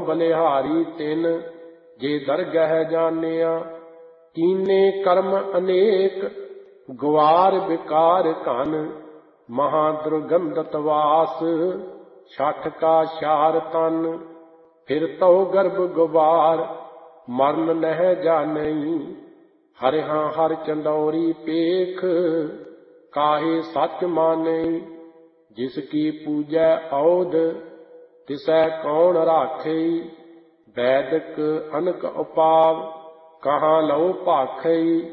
ਬਲਿਹਾਰੀ ਤਿਨ ਜੇ ਦਰਗਹਿ ਜਾਣਿਆ। ਕੀਨੇ ਕਰਮ ਅਨੇਕ ਗਵਾਰ ਵਿਕਾਰ ਘਨ, ਮਹਾ ਦੁਰਗੰਧਤ ਵਾਸ ਛਠ ਕਾ ਸ਼ਾਰ ਤਨ। ਫਿਰ ਤਉ ਗਰਭ ਗੁਬਾਰ ਮਰਨ ਨਹਿ ਜਾਣਈ, ਹਰਿਹਾ ਹਰ ਚੰਦੌਰੀ ਪੇਖ ਕਾਹੇ ਸੱਚ ਮਾਨਈ। ਜਿਸ ਕੀ ਪੂਜੈ ਔਧ ਤਿਸੈ ਕੌਣ ਰਾਖਈ, ਵੈਦਿਕ ਅਨਕ ਉਪਾਵ ਕਹਾਂ ਲਉ ਭਾਖਈ।